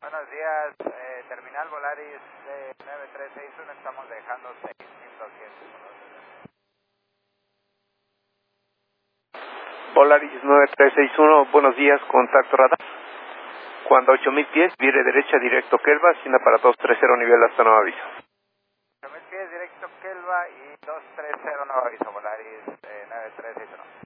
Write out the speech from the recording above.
Buenos días, Terminal Volaris 9361, estamos dejando 6200. Volaris 9361, buenos días, contacto radar. Cuando 8000 pies, vire derecha directo Kelva, Hacienda para 230 nivel hasta nuevo aviso. 8000 pies directo Kelva y 230 nuevo aviso, Volaris 9361.